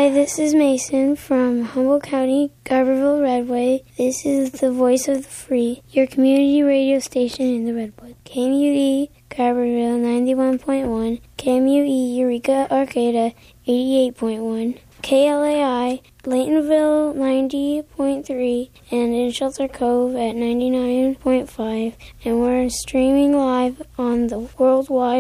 Hi, this is Mason from Humboldt County, Garberville, Redwood. This is the Voice of the Free, your community radio station in the Redwood. KMUE, Garberville, 91.1. KMUE, Eureka, Arcata, 88.1. KLAI, Laytonville, 90.3, and in Shelter Cove at 99.5. And we're streaming live on the World Wide